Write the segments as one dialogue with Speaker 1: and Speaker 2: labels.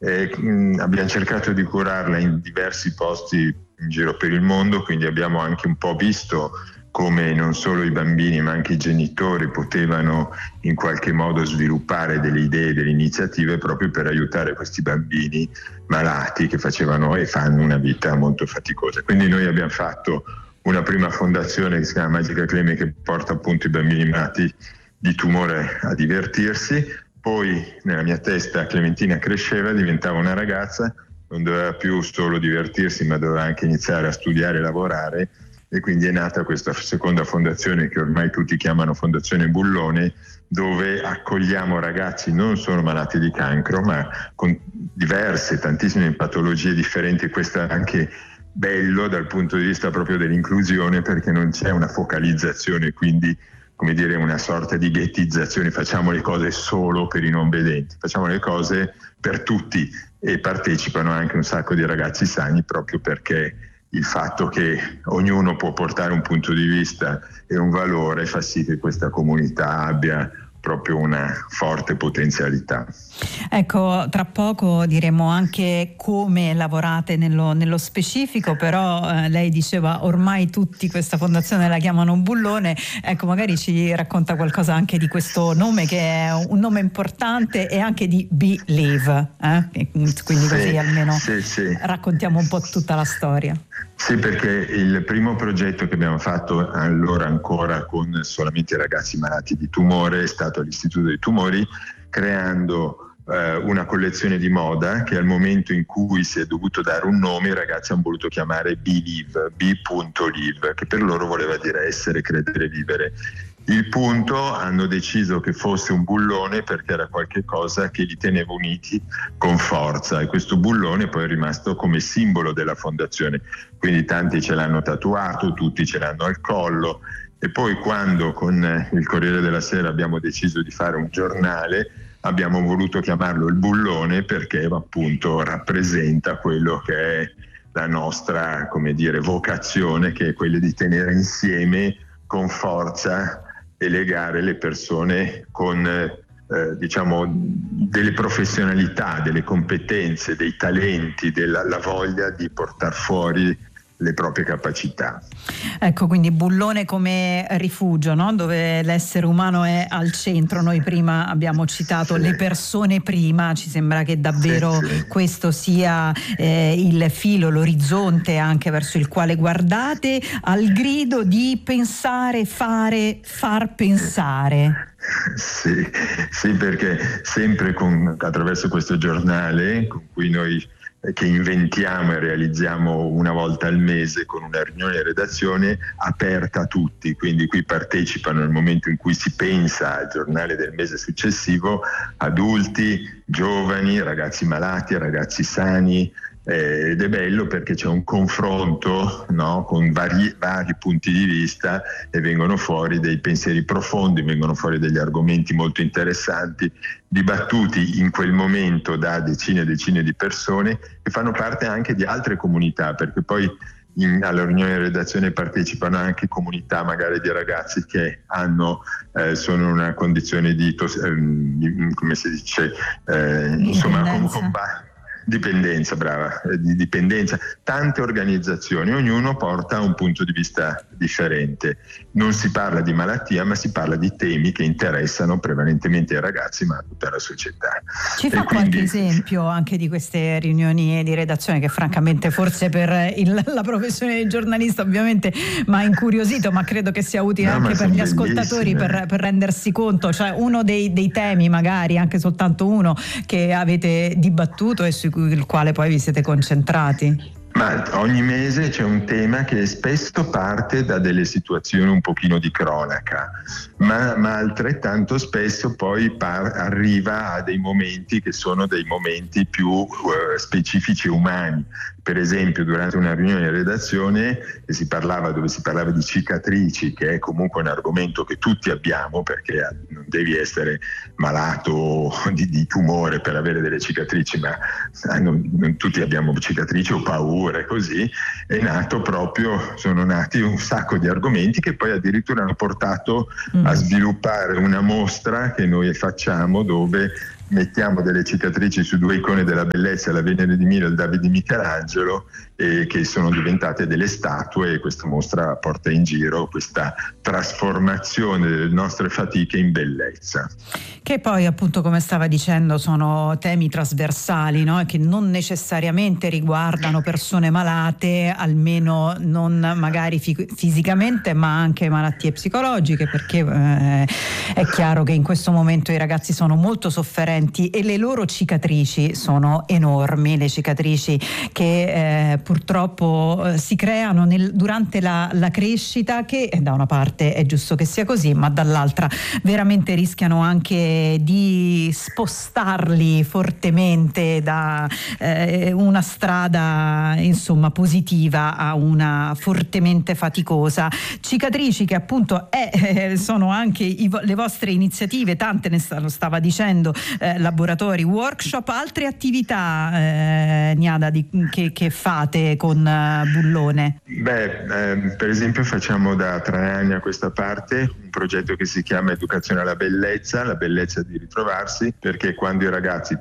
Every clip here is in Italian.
Speaker 1: Abbiamo cercato di curarla in diversi posti in giro per il mondo, quindi abbiamo anche un po' visto come non solo i bambini ma anche i genitori potevano in qualche modo sviluppare delle idee, delle iniziative proprio per aiutare questi bambini malati che facevano e fanno una vita molto faticosa. Quindi noi abbiamo fatto una prima fondazione che si chiama Magica Cleme, che porta appunto i bambini malati di tumore a divertirsi. Poi nella mia testa Clementina cresceva, diventava una ragazza, non doveva più solo divertirsi ma doveva anche iniziare a studiare e lavorare, e quindi è nata questa seconda fondazione che ormai tutti chiamano Fondazione Bullone, dove accogliamo ragazzi non solo malati di cancro ma con diverse, tantissime patologie differenti. Questo è anche bello dal punto di vista proprio dell'inclusione, perché non c'è una focalizzazione, quindi come dire una sorta di ghettizzazione, facciamo le cose solo per i non vedenti, facciamo le cose per tutti, e partecipano anche un sacco di ragazzi sani, proprio perché il fatto che ognuno può portare un punto di vista e un valore fa sì che questa comunità abbia proprio una forte potenzialità.
Speaker 2: Ecco, tra poco diremo anche come lavorate nello specifico, però lei diceva ormai tutti questa fondazione la chiamano Bullone. Ecco, magari ci racconta qualcosa anche di questo nome, che è un nome importante, e anche di Believe, quindi così almeno raccontiamo un po' tutta la storia.
Speaker 1: Sì, perché il primo progetto che abbiamo fatto allora ancora con solamente i ragazzi malati di tumore è stato all'Istituto dei Tumori, creando una collezione di moda che al momento in cui si è dovuto dare un nome i ragazzi hanno voluto chiamare Believe, B.Live, che per loro voleva dire essere, credere, vivere. Il punto, hanno deciso che fosse un bullone perché era qualche cosa che li teneva uniti con forza, e questo bullone poi è rimasto come simbolo della fondazione, quindi tanti ce l'hanno tatuato, tutti ce l'hanno al collo. E poi quando con il Corriere della Sera abbiamo deciso di fare un giornale, abbiamo voluto chiamarlo il Bullone perché appunto rappresenta quello che è la nostra, come dire, vocazione, che è quella di tenere insieme con forza e legare le persone con diciamo delle professionalità, delle competenze, dei talenti, la voglia di portare fuori le proprie capacità.
Speaker 2: Ecco, quindi Bullone come rifugio, no? Dove l'essere umano è al centro. Noi prima abbiamo citato le persone prima, ci sembra che davvero questo sia il filo, l'orizzonte anche verso il quale guardate, al grido di pensare, fare, far pensare.
Speaker 1: Sì, perché sempre attraverso questo giornale con cui noi che inventiamo e realizziamo una volta al mese con una riunione di redazione aperta a tutti, quindi qui partecipano nel momento in cui si pensa al giornale del mese successivo adulti, giovani, ragazzi malati, ragazzi sani, ed è bello perché c'è un confronto, no, con vari punti di vista, e vengono fuori dei pensieri profondi, vengono fuori degli argomenti molto interessanti, dibattuti in quel momento da decine e decine di persone che fanno parte anche di altre comunità, perché poi alla riunione di redazione partecipano anche comunità magari di ragazzi che sono in una condizione di come si dice, insomma dipendenza, di dipendenza, tante organizzazioni, ognuno porta un punto di vista differente. Non si parla di malattia, ma si parla di temi che interessano prevalentemente i ragazzi, ma tutta la società.
Speaker 2: Ci fa qualche esempio anche di queste riunioni di redazione, che francamente forse per la professione di giornalista ovviamente mi ha incuriosito, ma credo che sia utile anche per gli ascoltatori per rendersi conto, cioè uno dei temi, magari anche soltanto uno, che avete dibattuto e su il quale poi vi siete concentrati.
Speaker 1: Ma ogni mese c'è un tema che spesso parte da delle situazioni un pochino di cronaca, ma altrettanto spesso poi arriva a dei momenti che sono dei momenti più specifici e umani. Per esempio, durante una riunione di redazione dove si parlava di cicatrici, che è comunque un argomento che tutti abbiamo, perché non devi essere malato di tumore per avere delle cicatrici, ma non tutti abbiamo cicatrici o paure, così sono nati un sacco di argomenti che poi addirittura hanno portato a sviluppare una mostra che noi facciamo, dove mettiamo delle cicatrici su 2 icone della bellezza, la Venere di Milo e il Davide di Michelangelo, che sono diventate delle statue, e questa mostra porta in giro questa trasformazione delle nostre fatiche in bellezza.
Speaker 2: Che poi, appunto, come stava dicendo, sono temi trasversali, no? E che non necessariamente riguardano persone malate, almeno non magari fisicamente, ma anche malattie psicologiche, perché è chiaro che in questo momento i ragazzi sono molto sofferenti e le loro cicatrici sono enormi, le cicatrici che purtroppo si creano durante la crescita, che da una parte è giusto che sia così, ma dall'altra veramente rischiano anche di spostarli fortemente da una strada insomma positiva a una fortemente faticosa. Cicatrici che appunto sono anche le vostre iniziative, tante lo stava dicendo, laboratori, workshop, altre attività, Niada, che fate con Bullone?
Speaker 1: Per esempio facciamo da 3 anni a questa parte un progetto che si chiama Educazione alla bellezza, la bellezza di ritrovarsi, perché quando i ragazzi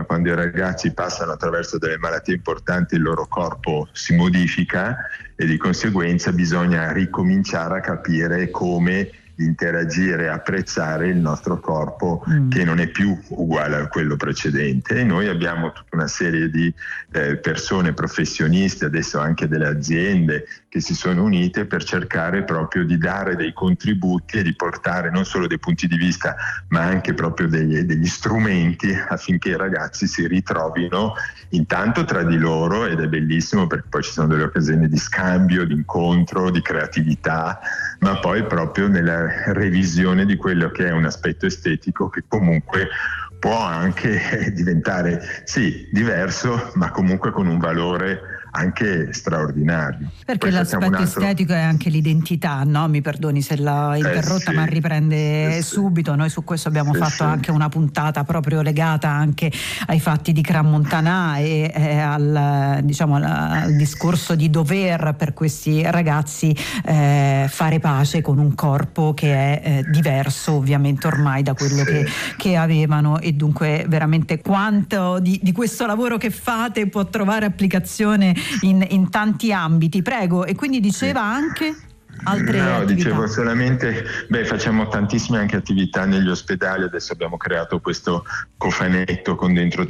Speaker 1: passano attraverso delle malattie importanti, il loro corpo si modifica e di conseguenza bisogna ricominciare a capire come interagire e apprezzare il nostro corpo che non è più uguale a quello precedente. E noi abbiamo tutta una serie di persone professionisti, adesso anche delle aziende, che si sono unite per cercare proprio di dare dei contributi e di portare non solo dei punti di vista ma anche proprio degli strumenti affinché i ragazzi si ritrovino intanto tra di loro, ed è bellissimo perché poi ci sono delle occasioni di scambio, di incontro, di creatività, ma poi proprio nella revisione di quello che è un aspetto estetico che comunque può anche diventare diverso, ma comunque con un valore anche straordinario.
Speaker 2: Perché l'aspetto estetico è anche l'identità, no? Mi perdoni se l'ho interrotta, ma riprende subito. Noi su questo abbiamo fatto anche una puntata proprio legata anche ai fatti di Crans-Montana e al discorso di dover per questi ragazzi fare pace con un corpo che è diverso ovviamente ormai da quello che avevano, e dunque veramente quanto di questo lavoro che fate può trovare applicazione in tanti ambiti. Prego. E quindi diceva anche altre attività.
Speaker 1: Dicevo solamente, facciamo tantissime anche attività negli ospedali. Adesso abbiamo creato questo cofanetto con dentro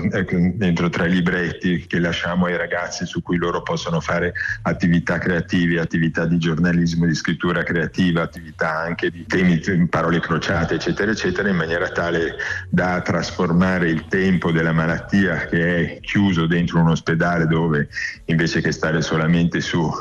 Speaker 1: 3 libretti che lasciamo ai ragazzi, su cui loro possono fare attività creative, attività di giornalismo, di scrittura creativa, attività anche di temi, parole crociate, eccetera eccetera, in maniera tale da trasformare il tempo della malattia, che è chiuso dentro un ospedale, dove invece che stare solamente su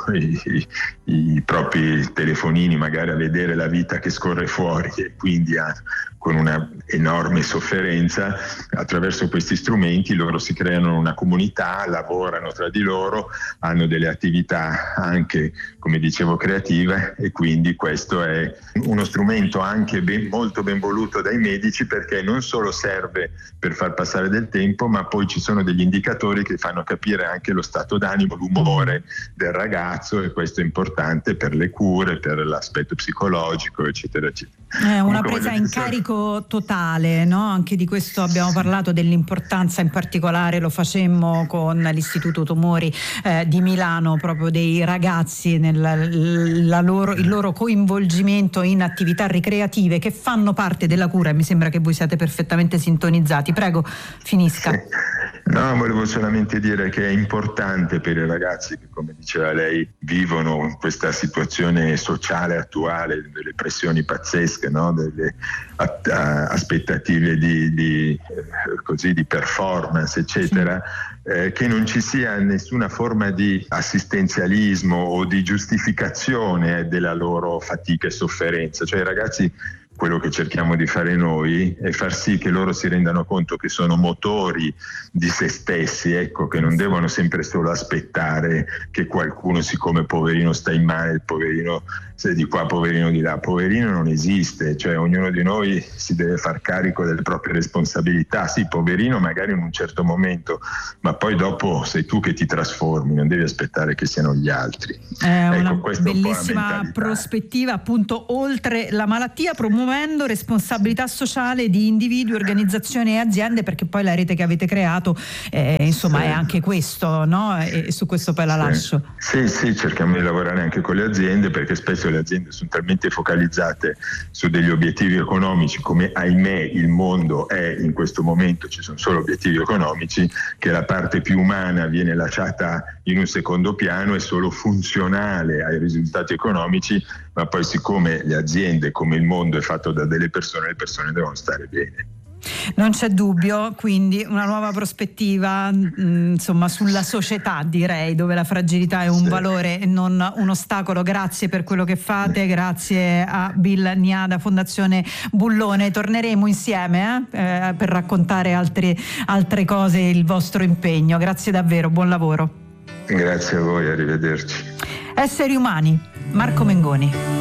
Speaker 1: i propri telefonini magari a vedere la vita che scorre fuori, e quindi con una enorme sofferenza, attraverso questi strumenti loro si creano una comunità, lavorano tra di loro, hanno delle attività anche, come dicevo, creative, e quindi questo è uno strumento anche molto ben voluto dai medici, perché non solo serve per far passare del tempo, ma poi ci sono degli indicatori che fanno capire anche lo stato d'animo, l'umore del ragazzo, e questo è importante per le cure, per l'aspetto psicologico, eccetera eccetera.
Speaker 2: È una presa in carico totale, no? Anche di questo abbiamo parlato, dell'importanza, in particolare lo facemmo con l'Istituto Tumori di Milano, proprio dei ragazzi il loro coinvolgimento in attività ricreative che fanno parte della cura, e mi sembra che voi siate perfettamente sintonizzati. Prego, finisca.
Speaker 1: No, volevo solamente dire che è importante per i ragazzi che, come diceva lei, vivono questa situazione sociale attuale, delle pressioni pazzesche, no? Delle aspettative di performance, eccetera, che non ci sia nessuna forma di assistenzialismo o di giustificazione della loro fatica e sofferenza. Cioè i ragazzi, quello che cerchiamo di fare noi è far sì che loro si rendano conto che sono motori di se stessi, ecco, che non devono sempre solo aspettare che qualcuno, siccome poverino sta in male, poverino se di qua, poverino di là. Poverino non esiste, cioè ognuno di noi si deve far carico delle proprie responsabilità. Sì, poverino magari in un certo momento, ma poi dopo sei tu che ti trasformi, non devi aspettare che siano gli altri.
Speaker 2: È una bellissima prospettiva, appunto, oltre la malattia, promuovere promuovendo responsabilità sociale di individui, organizzazioni e aziende, perché poi la rete che avete creato insomma è anche questo, no? E su questo poi la lascio.
Speaker 1: Sì, cerchiamo di lavorare anche con le aziende, perché spesso le aziende sono talmente focalizzate su degli obiettivi economici, come ahimè il mondo è in questo momento, ci sono solo obiettivi economici, che la parte più umana viene lasciata in un secondo piano, è solo funzionale ai risultati economici, ma poi siccome le aziende, come il mondo, è fatto da delle persone, le persone devono stare bene.
Speaker 2: Non c'è dubbio, quindi una nuova prospettiva insomma sulla società, direi, dove la fragilità è un valore e non un ostacolo. Grazie per quello che fate, grazie a Bill Niada, Fondazione Bullone. Torneremo insieme per raccontare altre cose, il vostro impegno. Grazie davvero, buon lavoro.
Speaker 1: Grazie a voi, arrivederci.
Speaker 2: Esseri umani, Marco Mengoni.